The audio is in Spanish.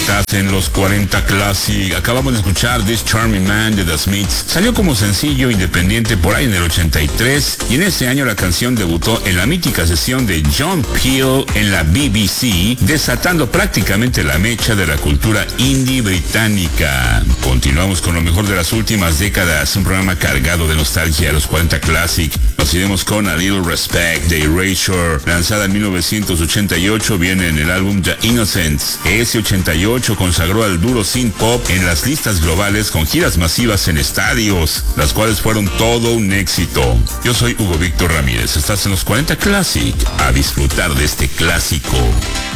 Estás en los 40 Classic. Acabamos de escuchar This Charming Man de The Smiths. Salió como sencillo independiente por ahí en el 83 y en ese año la canción debutó en la mítica sesión de John Peel en la BBC, desatando prácticamente la mecha de la cultura indie británica. Continuamos con lo mejor de las últimas décadas, un programa cargado de nostalgia, los 40 Classic. Nos iremos con A Little Respect de Erasure, lanzada en 1988, viene en el álbum The Innocents. Ese 88 consagró al duro synth pop en las listas globales con giras masivas en estadios, las cuales fueron todo un éxito. Yo soy Hugo Víctor Ramírez, estás en los 40 Classic, a disfrutar de este clásico.